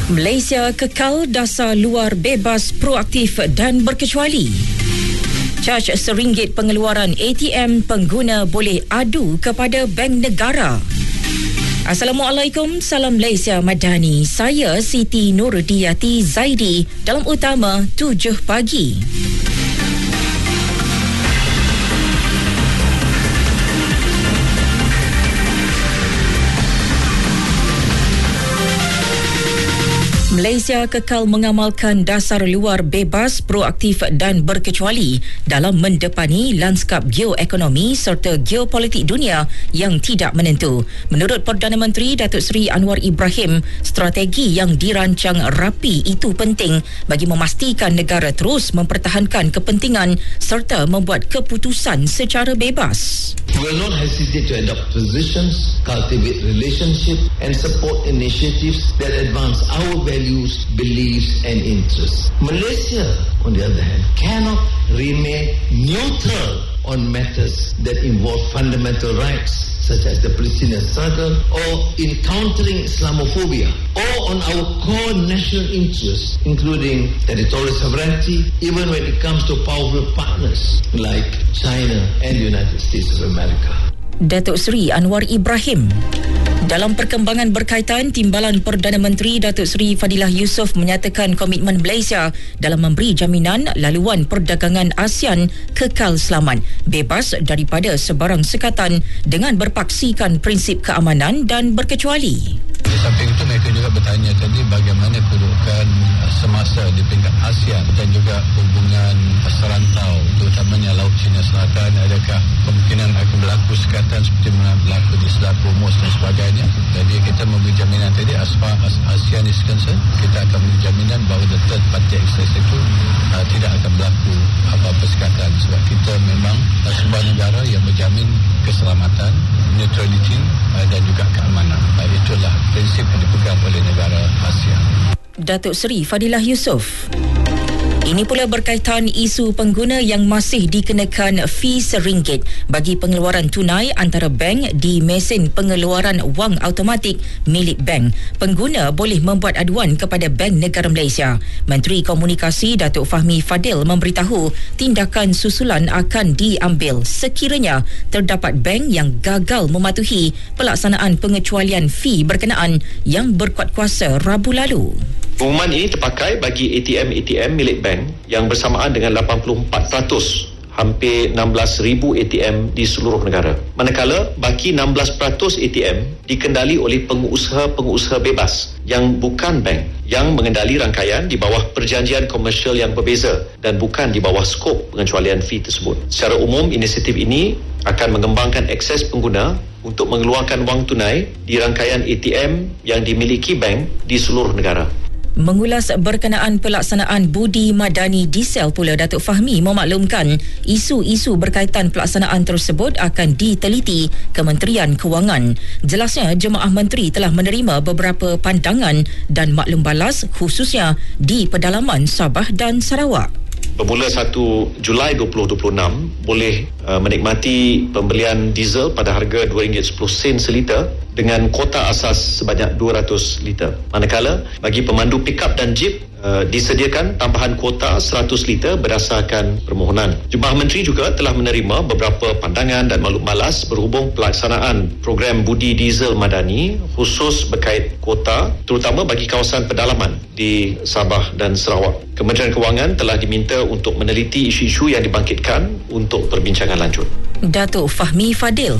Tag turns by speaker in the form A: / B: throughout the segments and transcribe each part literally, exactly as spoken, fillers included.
A: Malaysia kekal dasar luar bebas, proaktif dan berkecuali. Caj seringgit pengeluaran A T M, pengguna boleh adu kepada Bank Negara. Assalamualaikum, salam Malaysia Madani. Saya Siti Nurudiyati Zaidi dalam utama tujuh pagi. Malaysia kekal mengamalkan dasar luar bebas, proaktif dan berkecuali dalam mendepani lanskap geoekonomi serta geopolitik dunia yang tidak menentu. Menurut Perdana Menteri Datuk Seri Anwar Ibrahim, strategi yang dirancang rapi itu penting bagi memastikan negara terus mempertahankan kepentingan serta membuat keputusan secara bebas.
B: We will not hesitate to adopt positions, cultivate relationships and support initiatives that advance our values, beliefs and interests. Malaysia, on the other hand, cannot remain neutral on matters that involve fundamental rights such as the Palestinian struggle or in countering Islamophobia, or on our core national interests including territorial sovereignty, even when it comes to powerful partners like China and the United States of America.
A: Datuk Seri Anwar Ibrahim. Dalam perkembangan berkaitan, Timbalan Perdana Menteri Datuk Seri Fadilah Yusof menyatakan komitmen Malaysia dalam memberi jaminan laluan perdagangan ASEAN kekal selamat, bebas daripada sebarang sekatan dengan berpaksikan prinsip keamanan dan berkecuali.
C: Di samping itu mereka juga bertanya tadi bagaimana kedudukan semasa di peringkat ASEAN dan juga hubungan serantau terutamanya Laut Cina Selatan, adakah kemungkinan akan berlaku sekatan seperti mana berlaku di Selat Hormuz dan sebagainya. Jadi kita memberi jaminan tadi as far as ASEAN is concerned, kita akan memberi jaminan bahawa the third party access itu uh, tidak akan berlaku apa-apa sekatan sebab kita memang uh, sebuah negara yang berjamin keselamatan, neutrality uh, dan juga keamanan. Uh, itulah prinsip yang dipegang oleh negara ASEAN.
A: Datuk Seri Fadilah Yusof. Ini pula berkaitan isu pengguna yang masih dikenakan fee seringgit bagi pengeluaran tunai antara bank di mesin pengeluaran wang automatik milik bank. Pengguna boleh membuat aduan kepada Bank Negara Malaysia. Menteri Komunikasi Datuk Fahmi Fadil memberitahu tindakan susulan akan diambil sekiranya terdapat bank yang gagal mematuhi pelaksanaan pengecualian fee berkenaan yang berkuat kuasa Rabu lalu.
D: Pengumuman ini terpakai bagi A T M-A T M milik bank yang bersamaan dengan lapan puluh empat peratus, hampir enam belas ribu A T M di seluruh negara. Manakala baki enam belas peratus A T M dikendali oleh pengusaha-pengusaha bebas yang bukan bank yang mengendali rangkaian di bawah perjanjian komersial yang berbeza dan bukan di bawah skop pengecualian fee tersebut. Secara umum, inisiatif ini akan mengembangkan akses pengguna untuk mengeluarkan wang tunai di rangkaian A T M yang dimiliki bank di seluruh negara.
A: Mengulas berkenaan pelaksanaan budi madani diesel pula, Datuk Fahmi memaklumkan isu-isu berkaitan pelaksanaan tersebut akan diteliti Kementerian Kewangan. Jelasnya, Jemaah Menteri telah menerima beberapa pandangan dan maklum balas khususnya di pedalaman Sabah dan Sarawak.
D: Bermula satu Julai dua ribu dua puluh enam boleh uh, menikmati pembelian diesel pada harga dua ringgit sepuluh sen seliter dengan kota asas sebanyak dua ratus liter. Manakala bagi pemandu pikap dan jeep uh, disediakan tambahan kuota seratus liter berdasarkan permohonan. Jemaah Menteri juga telah menerima beberapa pandangan dan maklum balas berhubung pelaksanaan program budi diesel madani khusus berkait kuota terutama bagi kawasan pedalaman di Sabah dan Sarawak. Kementerian Kewangan telah diminta untuk meneliti isu-isu yang dibangkitkan untuk perbincangan lanjut.
A: Datuk Fahmi Fadil.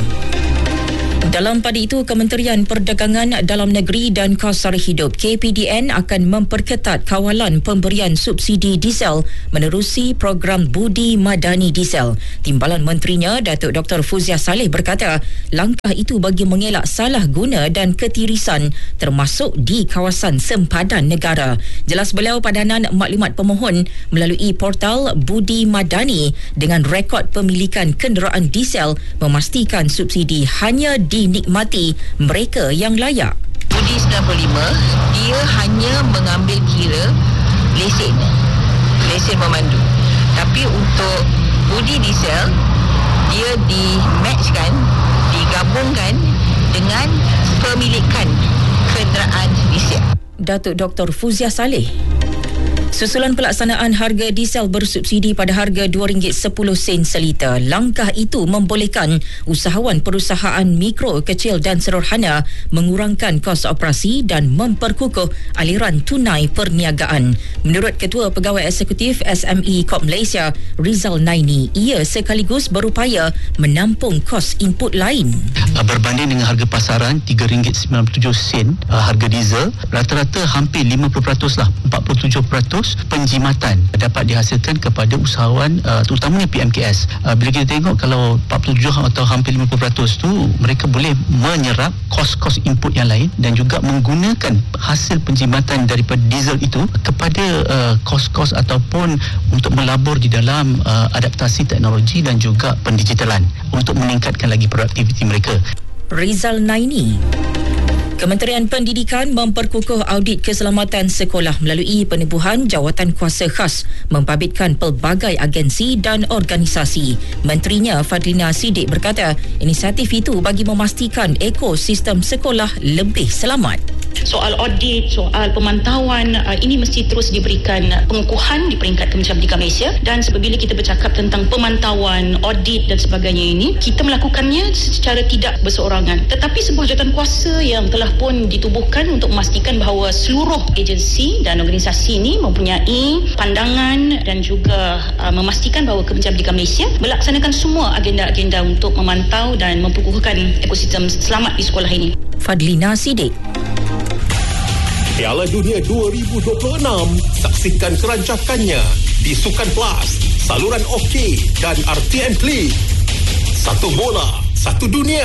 A: Dalam pada itu, Kementerian Perdagangan Dalam Negeri dan Kos Sara Hidup K P D N akan memperketat kawalan pemberian subsidi diesel menerusi program Budi Madani Diesel. Timbalan menterinya Datuk Doktor Fuzia Saleh berkata, langkah itu bagi mengelak salah guna dan ketirisan termasuk di kawasan sempadan negara. Jelas beliau, padanan maklumat pemohon melalui portal Budi Madani dengan rekod pemilikan kenderaan diesel memastikan subsidi hanya dinikmati mereka yang layak.
E: Budi sembilan puluh lima, dia hanya mengambil kira lesen, lesen memandu. Tapi untuk budi diesel, dia di-matchkan, digabungkan dengan pemilikan kenderaan diesel.
A: Datuk Doktor Fuzia Saleh. Susulan pelaksanaan harga diesel bersubsidi pada harga dua ringgit sepuluh sen seliter. Langkah itu membolehkan usahawan perusahaan mikro, kecil dan sederhana mengurangkan kos operasi dan memperkukuh aliran tunai perniagaan. Menurut Ketua Pegawai Eksekutif S M E Corp Malaysia, Rizal Naini, ia sekaligus berupaya menampung kos input lain.
F: Berbanding dengan harga pasaran tiga ringgit sembilan puluh tujuh sen harga diesel, rata-rata hampir lima puluh peratus lah, empat puluh tujuh peratus penjimatan dapat dihasilkan kepada usahawan uh, terutamanya P M K S. Uh, bila kita tengok kalau empat puluh tujuh atau hampir lima puluh peratus tu mereka boleh menyerap kos-kos input yang lain dan juga menggunakan hasil penjimatan daripada diesel itu kepada uh, kos-kos ataupun untuk melabur di dalam uh, adaptasi teknologi dan juga pendigitalan untuk meningkatkan lagi produktiviti mereka.
A: Rizal Naini. Kementerian Pendidikan memperkukuh audit keselamatan sekolah melalui penubuhan jawatan kuasa khas membabitkan pelbagai agensi dan organisasi. Menterinya Fadlina Siddiq berkata, inisiatif itu bagi memastikan ekosistem sekolah lebih selamat.
G: Soal audit, soal pemantauan, uh, ini mesti terus diberikan pengukuhan di peringkat Kementerian Pendidikan Malaysia. Dan apabila kita bercakap tentang pemantauan, audit dan sebagainya ini, kita melakukannya secara tidak berseorangan. Tetapi sebuah jawatan kuasa yang telah pun ditubuhkan untuk memastikan bahawa seluruh agensi dan organisasi ini mempunyai pandangan dan juga uh, memastikan bahawa Kementerian Pendidikan Malaysia melaksanakan semua agenda-agenda untuk memantau dan memperkukuhkan ekosistem selamat di sekolah ini.
A: Fadlina Siddiq.
H: Piala Dunia dua ribu dua puluh enam, saksikan kerancakannya di Sukan Plus, saluran OK dan R T M Klik. Satu bola, satu dunia.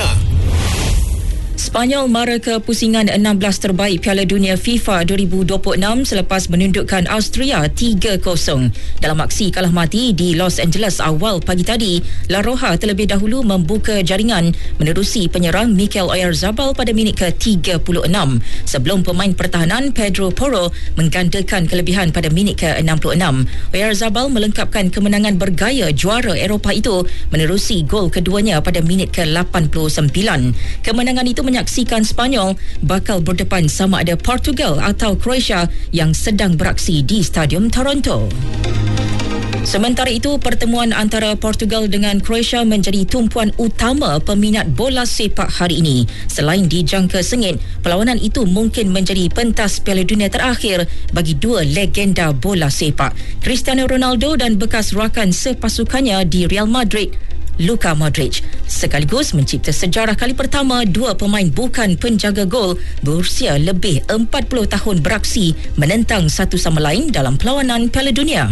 A: Spanyol mara ke pusingan enam belas terbaik Piala Dunia FIFA dua ribu dua puluh enam selepas menundukkan Austria tiga kosong. Dalam aksi kalah mati di Los Angeles awal pagi tadi, La Roja terlebih dahulu membuka jaringan menerusi penyerang Mikel Oyarzabal pada minit ke tiga puluh enam sebelum pemain pertahanan Pedro Porro menggandakan kelebihan pada minit ke enam puluh enam. Oyarzabal melengkapkan kemenangan bergaya juara Eropah itu menerusi gol keduanya pada minit ke lapan puluh sembilan. Kemenangan itu menyaksikan Spanyol bakal berdepan sama ada Portugal atau Croatia yang sedang beraksi di Stadium Toronto. Sementara itu, pertemuan antara Portugal dengan Croatia menjadi tumpuan utama peminat bola sepak hari ini. Selain dijangka sengit, perlawanan itu mungkin menjadi pentas Piala Dunia terakhir bagi dua legenda bola sepak, Cristiano Ronaldo dan bekas rakan sepasukannya di Real Madrid, Luka Modric, sekaligus mencipta sejarah kali pertama dua pemain bukan penjaga gol berusia lebih empat puluh tahun beraksi menentang satu sama lain dalam perlawanan Piala Dunia.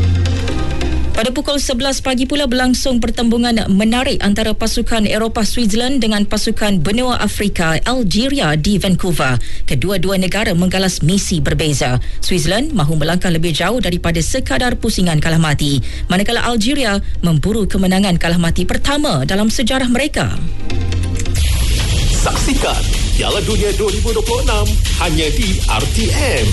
A: Pada pukul sebelas pagi pula berlangsung pertembungan menarik antara pasukan Eropah Switzerland dengan pasukan benua Afrika Algeria di Vancouver. Kedua-dua negara menggalas misi berbeza. Switzerland mahu melangkah lebih jauh daripada sekadar pusingan kalah mati, manakala Algeria memburu kemenangan kalah mati pertama dalam sejarah mereka.
H: Saksikan Piala Dunia dua ribu dua puluh enam hanya di R T M.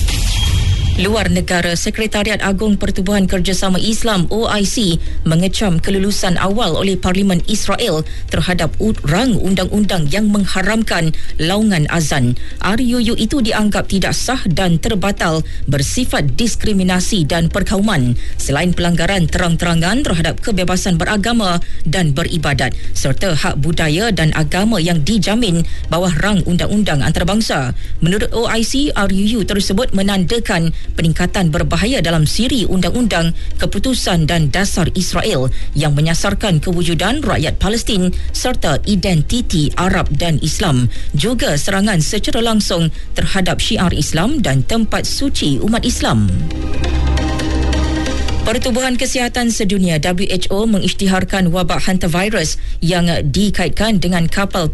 A: Luar negara, Sekretariat Agung Pertubuhan Kerjasama Islam O I C mengecam kelulusan awal oleh Parlimen Israel terhadap rang undang-undang yang mengharamkan laungan azan. R U U itu dianggap tidak sah dan terbatal bersifat diskriminasi dan perkauman, selain pelanggaran terang-terangan terhadap kebebasan beragama dan beribadat serta hak budaya dan agama yang dijamin bawah rang undang-undang antarabangsa. Menurut O I C, R U U tersebut menandakan peningkatan berbahaya dalam siri undang-undang, keputusan dan dasar Israel yang menyasarkan kewujudan rakyat Palestin serta identiti Arab dan Islam, juga serangan secara langsung terhadap syiar Islam dan tempat suci umat Islam. Pertubuhan Kesihatan Sedunia W H O mengisytiharkan wabak hantavirus yang dikaitkan dengan kapal